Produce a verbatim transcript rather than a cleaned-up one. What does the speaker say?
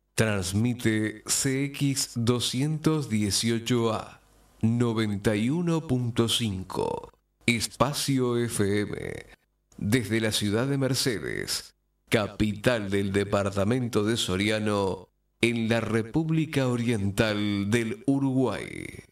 Transmite C X doscientos dieciocho A noventa y uno punto cinco Espacio F M desde la ciudad de Mercedes, capital del departamento de Soriano, en la República Oriental del Uruguay.